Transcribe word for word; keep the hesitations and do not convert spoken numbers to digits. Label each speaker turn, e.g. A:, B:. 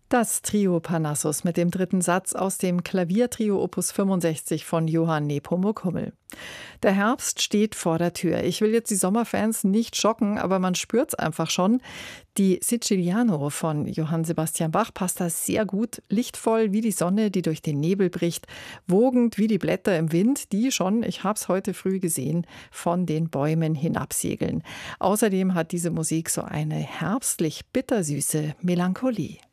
A: Das Trio Parnassus mit dem dritten Satz aus dem Klaviertrio Opus fünfundsechzig von Johann Nepomuk Hummel. Der Herbst steht vor der Tür. Ich will jetzt die Sommerfans nicht schocken, aber man spürt's einfach schon. Die Siciliano von Johann Sebastian Bach passt da sehr gut. Lichtvoll wie die Sonne, die durch den Nebel bricht. Wogend wie die Blätter im Wind, die schon, ich hab's heute früh gesehen, von den Bäumen hinabsegeln. Außerdem hat diese Musik so eine herbstlich bittersüße Melancholie.